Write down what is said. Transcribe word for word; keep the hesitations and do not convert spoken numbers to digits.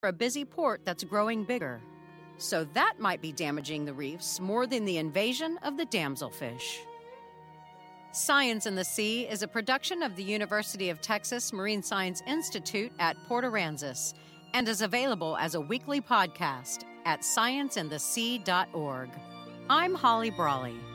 a busy port that's growing bigger. So that might be damaging the reefs more than the invasion of the damselfish. Science in the Sea is a production of the University of Texas Marine Science Institute at Port Aransas and is available as a weekly podcast at science in the sea dot org. I'm Holly Brawley.